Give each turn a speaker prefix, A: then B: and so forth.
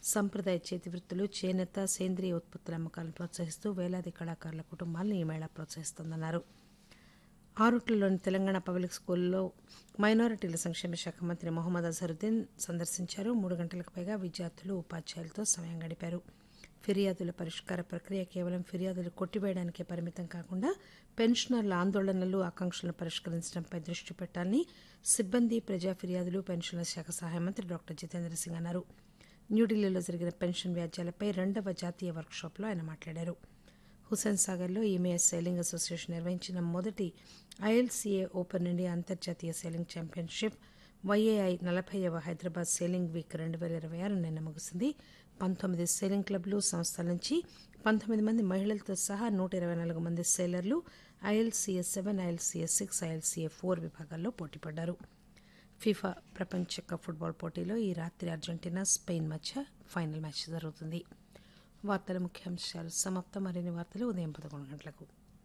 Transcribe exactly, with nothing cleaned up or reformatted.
A: సంప్రదాయ చేతి వృత్తులు, చేనేత, సేంద్రియ ఉత్పత్తుల అమ్మకాలను ప్రోత్సహిస్తూ వేలాది కళాకారుల కుటుంబాలను ఈ మేళా ప్రోత్సహిస్తోందన్నారు. ఆరుట్లలోని తెలంగాణ పబ్లిక్ స్కూల్లో మైనారిటీల సంక్షేమ శాఖ మంత్రి మొహమ్మద్ అజహరుద్దీన్ సందర్శించారు. మూడు గంటలకు పైగా విద్యార్థులు, ఉపాధ్యాయులతో సమయం గడిపారు. ఫిర్యాదుల పరిష్కార ప్రక్రియ కేవలం ఫిర్యాదులు కొట్టివేయడానికే పరిమితం కాకుండా పెన్షనర్ల ఆందోళనలు, ఆకాంక్షలను పరిష్కరించడంపై దృష్టి పెట్టాలని సిబ్బంది, ప్రజా ఫిర్యాదులు, పెన్షన్ల శాఖ సహాయ మంత్రి డాక్టర్ జితేంద్ర సింగ్ అన్నారు. న్యూఢిల్లీలో జరిగిన పెన్షన్ వ్యాజ్యాలపై రెండవ జాతీయ వర్క్షాప్లో ఆయన మాట్లాడారు. హుస్సేన్ సాగర్లో ఈమేఎస్ సైలింగ్ అసోసియేషన్ నిర్వహించిన మొదటి ఐఎల్సీఏ ఓపెన్ ఇండియా అంతర్జాతీయ సైలింగ్ ఛాంపియన్షిప్ వైఏఐ నలభైవ హైదరాబాద్ సైలింగ్ వీక్ రెండు వేల ఇరవై ఆరు నిన్న ముగిసింది. పంతొమ్మిది సైలింగ్ క్లబ్లు, సంస్థల నుంచి పంతొమ్మిది మంది మహిళలతో సహా నూట ఇరవై నాలుగు మంది సైలర్లు ILCA seven, ILCA six, ILCA four విభాగాల్లో పోటీపడ్డారు. ఫిఫా ప్రపంచ కప్ ఫుట్బాల్ పోటీలో ఈ రాత్రి అర్జెంటీనా, స్పెయిన్ మధ్య ఫైనల్ మ్యాచ్ జరుగుతుంది. వార్తల ముఖ్యాంశాలు సమాప్తం. మరిన్ని వార్తలు ఉదయం పదకొండు గంటలకు.